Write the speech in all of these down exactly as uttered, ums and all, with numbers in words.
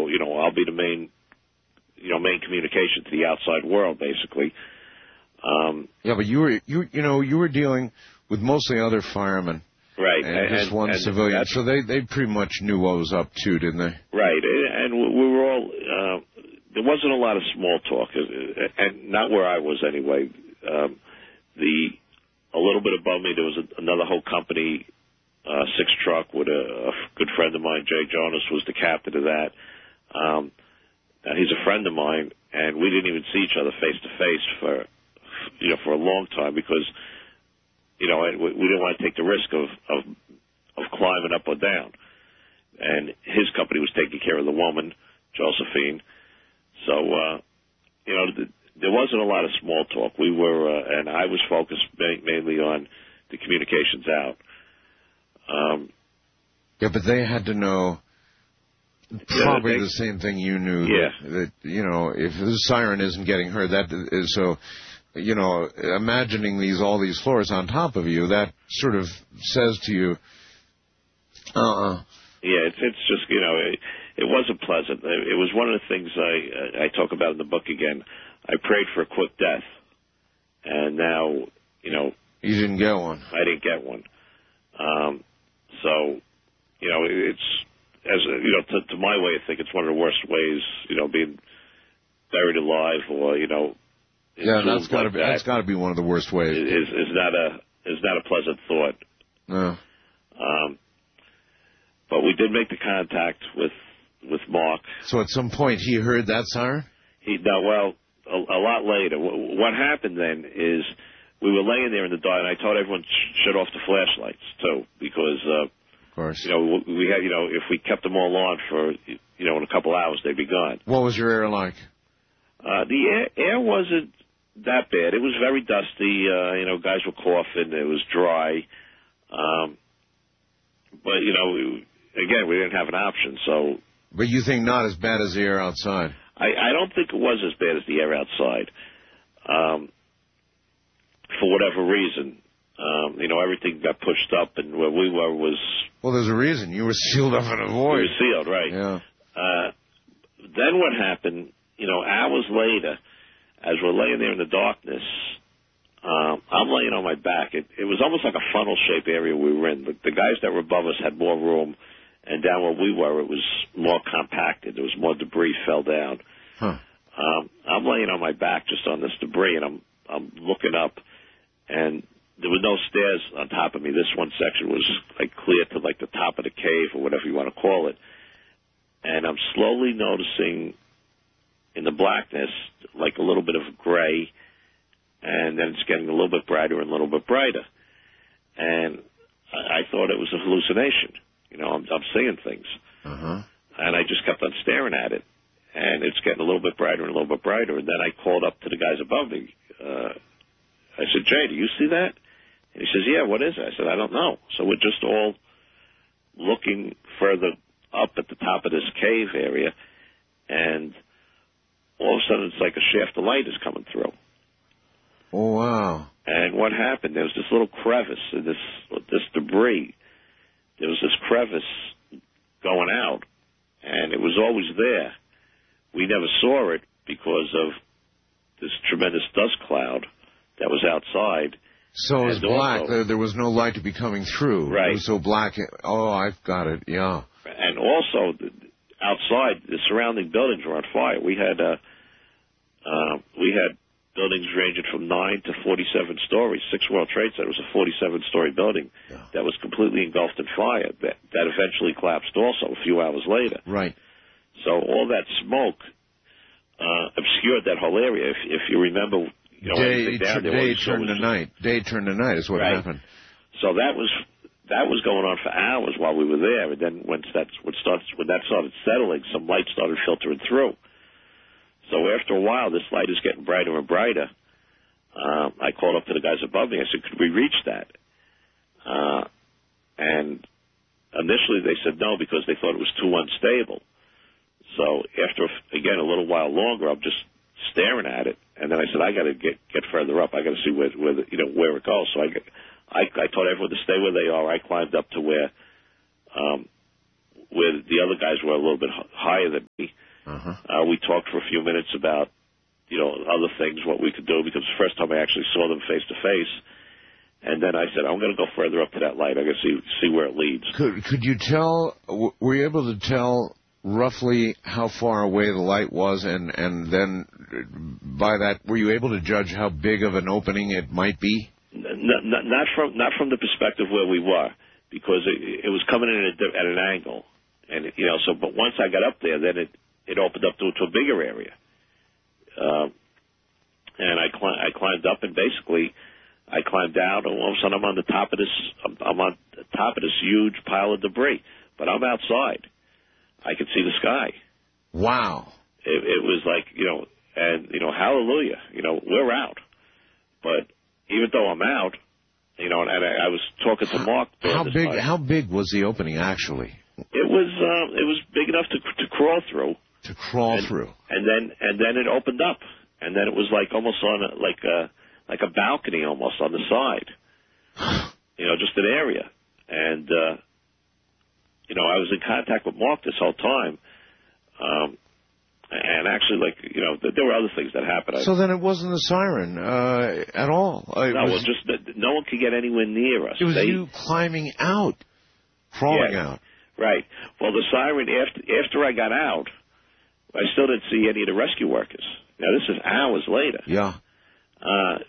you know, I'll be the main, you know, main communication to the outside world, basically. Um, yeah, but you were, you, you know, you were dealing with mostly other firemen. Right. And, and just one and civilian. So they, they pretty much knew what was up, too, didn't they? Right. And we were all, uh, there wasn't a lot of small talk, and not where I was anyway. Um, the, a little bit above me, there was a, another whole company, uh, six truck with a, a good friend of mine, Jay Jonas, was the captain of that. Um, uh, he's a friend of mine, and we didn't even see each other face to face for, you know, for a long time because, you know, we, we didn't want to take the risk of, of, of climbing up or down. And his company was taking care of the woman, Josephine. So, uh, you know, th- there wasn't a lot of small talk. We were, uh, and I was focused ma- mainly on the communications out. Um, yeah, but they had to know probably yeah, they, the same thing you knew. Yeah. That, that, you know, if the siren isn't getting heard, that is so, you know, imagining these, all these floors on top of you, that sort of says to you, uh-uh. Yeah, it's, it's just, you know, it, it wasn't pleasant. It was one of the things I, I talk about in the book again. I prayed for a quick death, and now, you know. You didn't get one. I didn't get one. Um, so, you know, it's, as a, you know, to, to my way, I think it's one of the worst ways, you know, being buried alive or, you know. Yeah, that's got to like be, that that's got to be one of the worst ways. Is, is not a, is not a pleasant thought. No. Um, but we did make the contact with, with Mark. So at some point he heard that siren? He, no, well, a, a lot later. What happened then is we were laying there in the dark, and I told everyone to shut off the flashlights, too, because, uh, of course, you know, we had, you know, if we kept them all on for, you know, in a couple hours, they'd be gone. What was your air like? Uh, the air, air wasn't that bad. It was very dusty. Uh, you know, guys were coughing. It was dry. Um, but, you know, we, again, we didn't have an option, so. But you think not as bad as the air outside? I, I don't think it was as bad as the air outside. Um, for whatever reason. Um, you know, everything got pushed up, and where we were was... Well, there's a reason. You were sealed up in a void. We were sealed, right. Yeah. Uh, then what happened, you know, hours later, as we're laying there in the darkness, um, I'm laying on my back. It, it was almost like a funnel-shaped area we were in. The, the guys that were above us had more room, and down where we were, it was more compacted. There was more debris fell down. Huh. Um, I'm laying on my back just on this debris, and I'm I'm looking up, and there were no stairs on top of me. This one section was like clear to like the top of the cave or whatever you want to call it. And I'm slowly noticing in the blackness like a little bit of gray, and then it's getting a little bit brighter and a little bit brighter. And I, I thought it was a hallucination. You know, I'm, I'm seeing things. Uh-huh. And I just kept on staring at it. And it's getting a little bit brighter and a little bit brighter. And then I called up to the guys above me. Uh, I said, Jay, do you see that? And he says, yeah, what is it? I said, I don't know. So we're just all looking further up at the top of this cave area, and all of a sudden it's like a shaft of light is coming through. Oh, wow. And what happened, there was this little crevice, in this, this debris. There was this crevice going out, and it was always there. We never saw it because of this tremendous dust cloud that was outside. So it was black. Also, there was no light to be coming through. Right. It was so black. Oh, I've got it. Yeah. And also, outside, the surrounding buildings were on fire. We had uh, uh, we had buildings ranging from nine to forty-seven stories. Six World Trade Center was a forty-seven story building yeah. that was completely engulfed in fire. That that eventually collapsed also a few hours later. Right. So all that smoke uh, obscured that whole area. If, if you remember. You know, day down there, day turned to night. Day turned to night is what right. happened. So that was that was going on for hours while we were there, and then once that when starts when that started settling, some light started filtering through. So after a while, this light is getting brighter and brighter. Uh, I called up to the guys above me. I said, "Could we reach that?" Uh, and initially they said no because they thought it was too unstable. So after again a little while longer, I'm just staring at it, and then I said, I got to get get further up. I got to see where where the, you know where it goes. So I, I I told everyone to stay where they are. I climbed up to where um where the other guys were a little bit h- higher than me. Uh-huh. Uh, we talked for a few minutes about, you know, other things, what we could do, because the first time I actually saw them face to face. And then I said, I'm going to go further up to that light. I'm going to see see where it leads. Could could you tell? Were you able to tell roughly how far away the light was, and and then by that, were you able to judge how big of an opening it might be? Not, not, not from not from the perspective where we were, because it, it was coming in at, a, at an angle, and you know. So, but once I got up there, then it it opened up to, to a bigger area, um, and I cli- I climbed up, and basically. I climbed down, and all of a sudden I'm on the top of this. I'm, I'm on the top of this huge pile of debris, but I'm outside. I could see the sky. Wow! It, it was like, you know, and you know, hallelujah. You know, we're out. But even though I'm out, you know, and I, I was talking to Mark. How this big? time. How big was the opening actually? It was. Um, it was big enough to to crawl through. To crawl and, through. And then and then it opened up, and then it was like almost on a, like a. like a balcony almost on the side, you know, just an area. And, uh, you know, I was in contact with Mark this whole time. Um, and actually, like, you know, there were other things that happened. So then it wasn't the siren uh, at all? Uh, it no, was, it was just that no one could get anywhere near us. It was they, you climbing out, crawling yeah, out. Right. Well, the siren, after, after I got out, I still didn't see any of the rescue workers. Now, this is hours later. Yeah. Uh,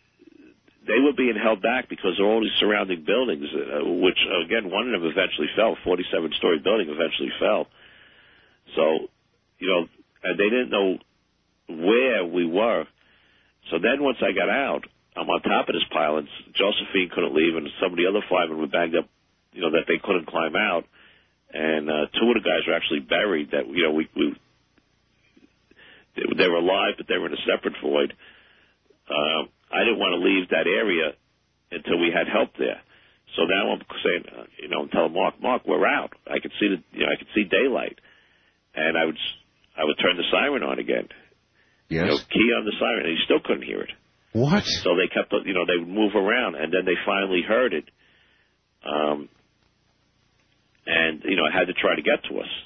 they were being held back because of all these surrounding buildings, uh, which, again, one of them eventually fell. forty-seven story building eventually fell. So, you know, and they didn't know where we were. So then once I got out, I'm on top of this pile, and Josephine couldn't leave, and some of the other firemen were banged up, you know, that they couldn't climb out. And uh, two of the guys were actually buried that, you know, we, we they, they were alive, but they were in a separate void. Um, I didn't want to leave that area until we had help there. So now I'm saying, uh, you know, I'm telling Mark, Mark, we're out. I could see the, you know, I could see daylight, and I would, I would turn the siren on again. Yes. You know, key on the siren, and he still couldn't hear it. What? So they kept, you know, they would move around, and then they finally heard it. Um, and you know, had to try to get to us.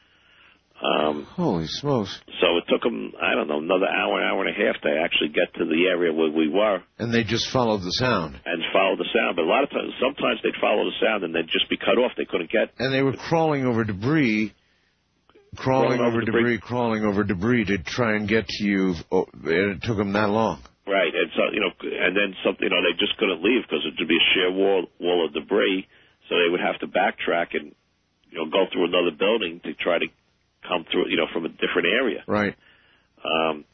Um, Holy smokes. So it took them, I don't know, another hour, an hour and a half to actually get to the area where we were. And they just followed the sound. And followed the sound. But a lot of times, sometimes they'd follow the sound and they'd just be cut off. They couldn't get. And they were crawling over debris, crawling, crawling over, over debris, debris, crawling over debris to try and get to you. Oh, and it took them that long. Right. And so, you know, and then something, you know, they just couldn't leave because it would be a sheer wall, wall of debris. So they would have to backtrack and, you know, go through another building to try to come through, you know, from a different area. Right. Um,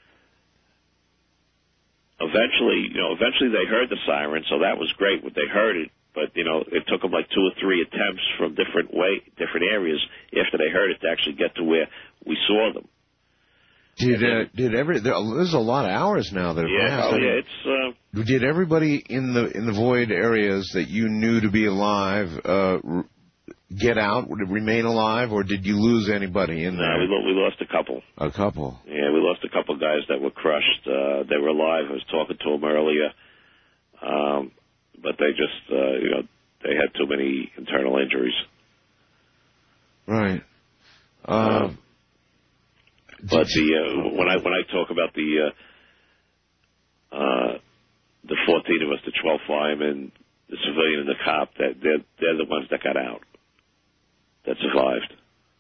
eventually, you know, eventually they heard the siren, so that was great. They heard it, but you know, it took them like two or three attempts from different way, different areas after they heard it to actually get to where we saw them. Did uh, did every there, there's a lot of hours now that have yeah, passed. Oh, I mean, yeah, it's. Uh, did everybody in the in the void areas that you knew to be alive uh, r- get out? Would it remain alive, or did you lose anybody in no, there? we, lo- we lost a couple. A couple. Yeah, we lost a couple guys that were crushed. Uh, they were alive. I was talking to them earlier, um, but they just, uh, you know, they had too many internal injuries. Right. Uh, um, but the uh, when I when I talk about the uh, uh, the fourteen of us, the twelve firemen, the civilian, and the cop, that they're they're the ones that got out, that survived.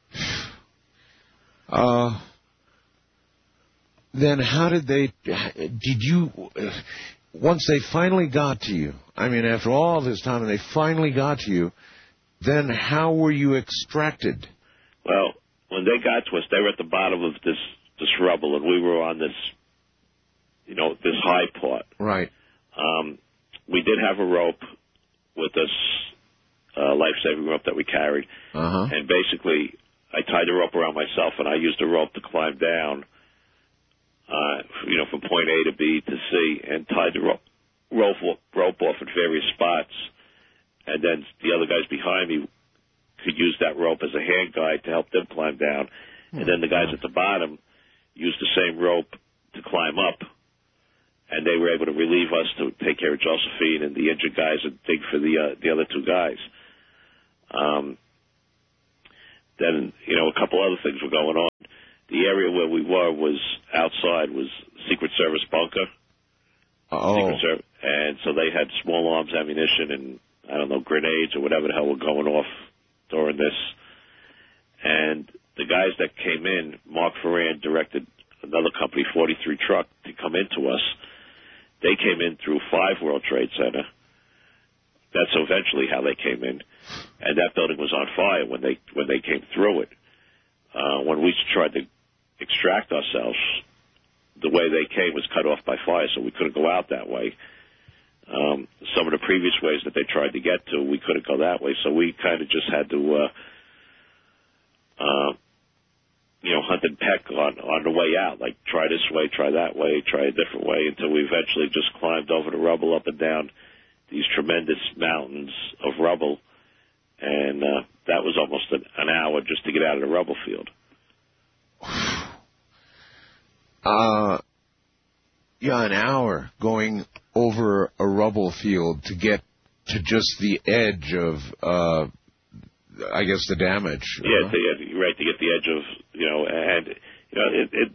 Uh, then how did they, did you, once they finally got to you, I mean, after all this time, and they finally got to you, then how were you extracted? Well, when they got to us, they were at the bottom of this, this rubble, and we were on this, you know, this high part. Right. Um, we did have a rope with us, uh, life-saving rope that we carried. Uh-huh. And basically, I tied the rope around myself, and I used the rope to climb down, uh, you know, from point A to B to C, and tied the rope, rope, rope off at various spots. And then the other guys behind me could use that rope as a hand guide to help them climb down. And then the guys at the bottom used the same rope to climb up. And they were able to relieve us to take care of Josephine and the injured guys and dig for the uh, the other two guys. Um, then, you know, a couple other things were going on. The area where we were was outside was Secret Service bunker. Oh. Secret Service, and so they had small arms ammunition and, I don't know, grenades or whatever the hell were going off during this. And the guys that came in, Mark Ferran directed another company, forty-three Truck, to come into us. They came in through five World Trade Center. That's eventually how they came in. And that building was on fire when they when they came through it. Uh, when we tried to extract ourselves, the way they came was cut off by fire, so we couldn't go out that way. Um, some of the previous ways that they tried to get to, we couldn't go that way, so we kind of just had to, uh, uh, you know, hunt and peck on, on the way out, like try this way, try that way, try a different way, until we eventually just climbed over the rubble up and down these tremendous mountains of rubble, and uh, that was almost an, an hour just to get out of the rubble field. Uh, yeah, an hour going over a rubble field to get to just the edge of, uh, I guess, the damage. Yeah, uh, to get, right, to get the edge of, you know, and, you know, it, it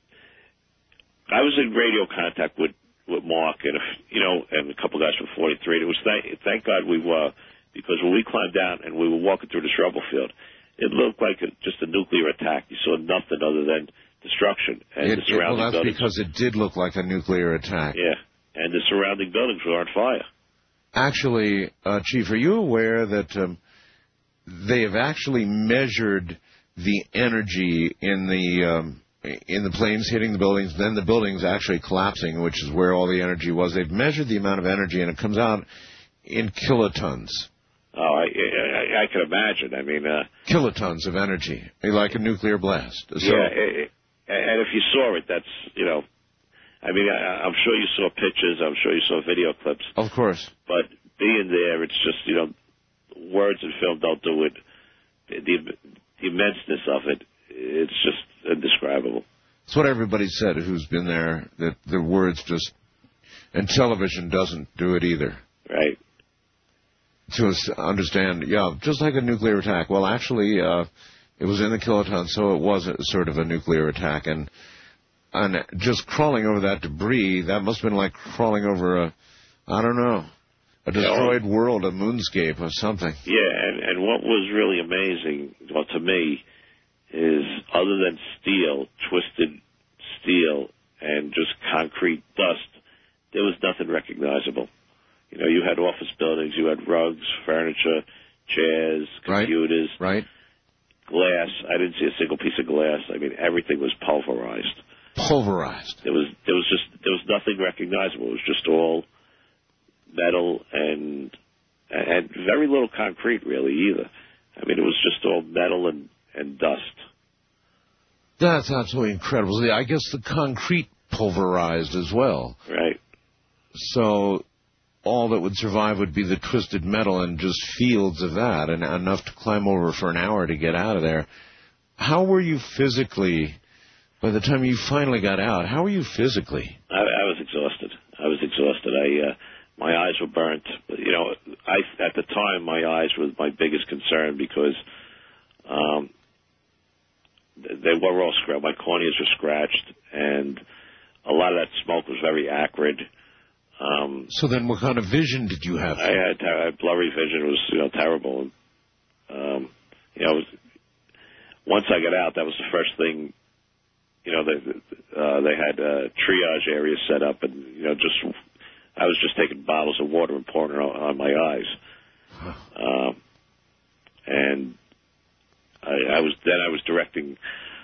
I was in radio contact with, with Mark and, you know, and a couple guys from forty-three. And it was, thank, thank God we were, because when we climbed down and we were walking through this rubble field, it looked like a, just a nuclear attack. You saw nothing other than destruction and it, the surrounding well, that's buildings. because it did look like a nuclear attack. Yeah, and the surrounding buildings were on fire. Actually, uh, Chief, are you aware that um, they have actually measured the energy in the um, in the planes hitting the buildings, then the buildings actually collapsing, which is where all the energy was? They've measured the amount of energy, and it comes out in kilotons. Oh, I, I, I can imagine. I mean, uh, kilotons of energy, like a nuclear blast. So, yeah, it, and if you saw it, that's, you know, I mean, I, I'm sure you saw pictures, I'm sure you saw video clips. Of course. But being there, it's just, you know, words and film don't do it. The, the immenseness of it, it's just indescribable. It's what everybody said who's been there, that the words just, and television doesn't do it either. Right. To understand, yeah, just like a nuclear attack. Well, actually, uh, it was in the kilotons, so it was a, sort of a nuclear attack. And and just crawling over that debris, that must have been like crawling over a, I don't know, a destroyed yeah. world, a moonscape or something. Yeah, and, and what was really amazing, well, to me, is other than steel, twisted steel, and just concrete dust, there was nothing recognizable. You know, you had office buildings, you had rugs, furniture, chairs, computers, right, right. glass. I didn't see a single piece of glass. I mean, everything was pulverized. Pulverized. There was there was just there was nothing recognizable. It was just all metal and and very little concrete, really, either. I mean, it was just all metal and and dust. That's absolutely incredible. I guess the concrete pulverized as well. Right. So all that would survive would be the twisted metal and just fields of that, and enough to climb over for an hour to get out of there. How were you physically, by the time you finally got out, how were you physically? I, I was exhausted. I was exhausted. I, uh, my eyes were burnt. You know, I, at the time, my eyes were my biggest concern because um, they were all scratched. My corneas were scratched, and a lot of that smoke was very acrid. Um, so then what kind of vision did you have? I had, I had blurry vision. It was, you know, terrible. Um, you know, it was, once I got out, that was the first thing, you know, they, uh, they had uh, triage areas set up, and, you know, just, I was just taking bottles of water and pouring it on, on my eyes. Huh. Um, and I, I was, then I was directing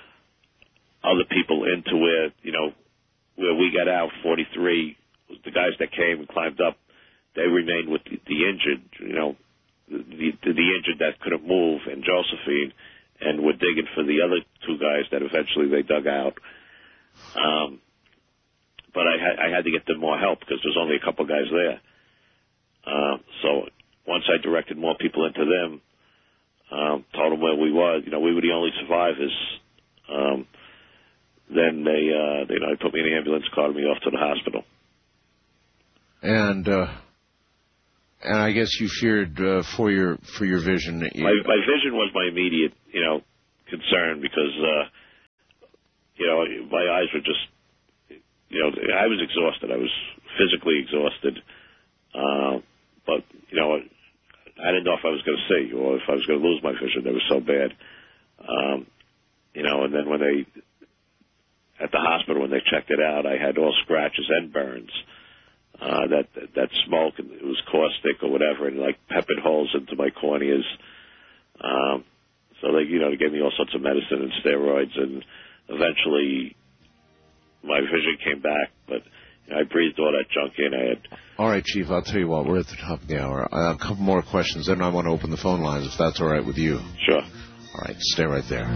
other people into where, you know, where we got out, forty-three, the guys that came and climbed up, they remained with the, the injured, you know, the, the, the injured that couldn't move, and Josephine, and were digging for the other two guys that eventually they dug out. Um, but I had, I had to get them more help because there's only a couple guys there. Uh, so once I directed more people into them, um, told them where we were, you know, we were the only survivors. Um, then they, uh, they, you know, they put me in the ambulance, carted me off to the hospital. And uh, And I guess you feared uh, for your for your vision. My, my vision was my immediate, you know, concern because, uh, you know, my eyes were just, you know, I was exhausted. I was physically exhausted. Uh, but, you know, I didn't know if I was going to see or if I was going to lose my vision. It was so bad. Um, you know, and then when they, at the hospital, when they checked it out, I had all scratches and burns. Uh, that, that smoke, and it was caustic or whatever, and like peppered holes into my corneas. Um, so they, you know, they gave me all sorts of medicine and steroids, and eventually my vision came back. But you know, I breathed all that junk in. I had. All right, Chief. I'll tell you what. We're at the top of the hour. Uh, a couple more questions, then I want to open the phone lines, if that's all right with you. Sure. All right. Stay right there.